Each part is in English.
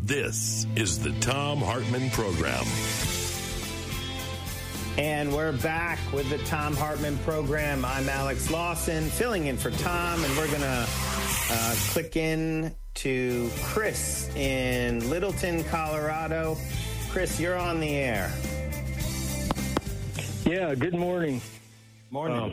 This is the Thom Hartmann Program. And we're back with the Thom Hartmann Program. I'm Alex Lawson, filling in for Tom, and we're going to click in to Chris in Littleton, Colorado. Chris, you're on the air. Yeah, good morning. Morning.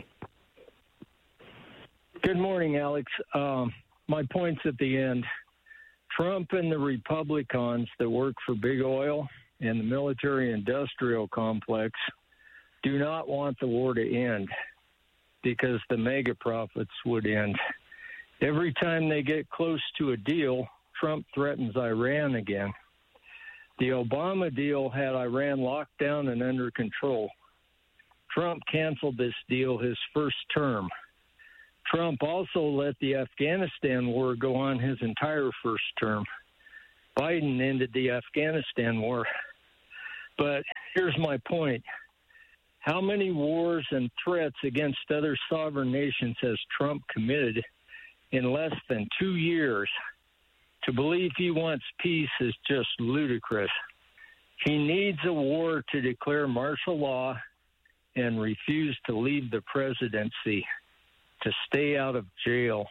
Good morning, Alex. My point's at the end. Trump and the Republicans that work for big oil and the military-industrial complex do not want the war to end because the mega profits would end. Every time they get close to a deal, Trump threatens Iran again. The Obama deal had Iran locked down and under control. Trump canceled this deal his first term. Trump also let the Afghanistan war go on his entire first term. Biden ended the Afghanistan war. But here's my point. How many wars and threats against other sovereign nations has Trump committed in less than 2 years? To believe he wants peace is just ludicrous. He needs a war to declare martial law and refuse to leave the presidency, to stay out of jail.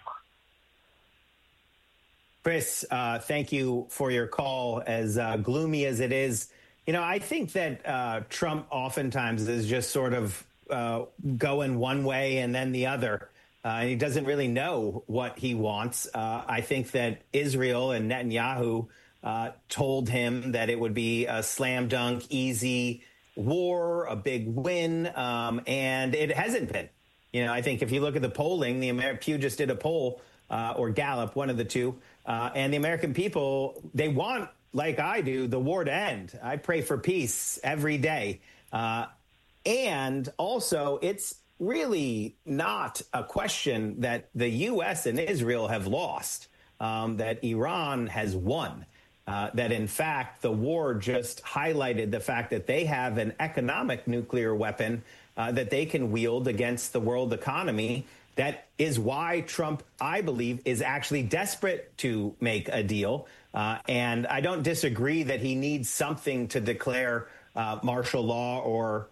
Chris, thank you for your call, as gloomy as it is. You know, I think that Trump oftentimes is just sort of going one way and then the other. And he doesn't really know what he wants. I think that Israel and Netanyahu told him that it would be a slam dunk, easy war, a big win, and it hasn't been. You know, I think if you look at the polling, Pew just did a poll, or Gallup, one of the two, and the American people, they want, like I do, the war to end. I pray for peace every day. And also, it's really not a question that the U.S. and Israel have lost, that Iran has won. That, in fact, the war just highlighted the fact that they have an economic nuclear weapon that they can wield against the world economy. That is why Trump, I believe, is actually desperate to make a deal. And I don't disagree that he needs something to declare martial law or,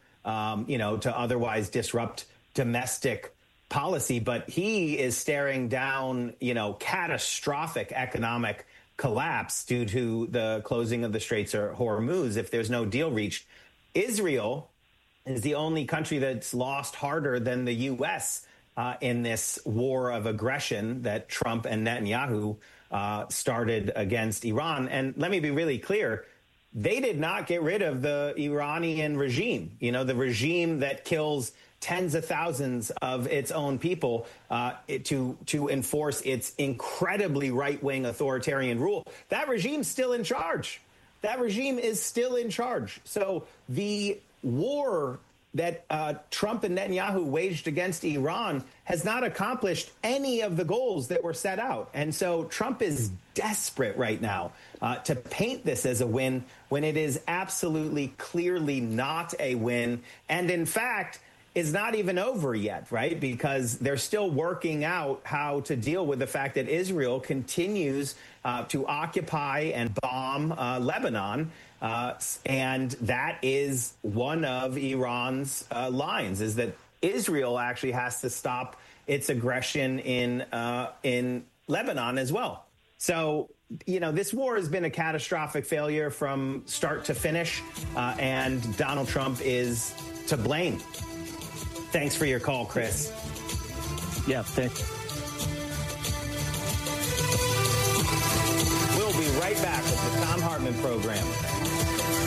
to otherwise disrupt domestic policy. But he is staring down, catastrophic economic collapse due to the closing of the Straits of Hormuz if there's no deal reached. Israel is the only country that's lost harder than the U.S. In this war of aggression that Trump and Netanyahu started against Iran. And let me be really clear. They did not get rid of the Iranian regime, the regime that kills tens of thousands of its own people to enforce its incredibly right-wing authoritarian rule. That regime's still in charge. That regime is still in charge. So the war that Trump and Netanyahu waged against Iran has not accomplished any of the goals that were set out. And so Trump is desperate right now to paint this as a win when it is absolutely clearly not a win. And in fact, is not even over yet, right? Because they're still working out how to deal with the fact that Israel continues to occupy and bomb Lebanon. And that is one of Iran's lines, is that Israel actually has to stop its aggression in Lebanon as well. So, this war has been a catastrophic failure from start to finish, and Donald Trump is to blame. Thanks for your call, Chris. Yeah, thanks. We'll be right back with the Thom Hartmann Program.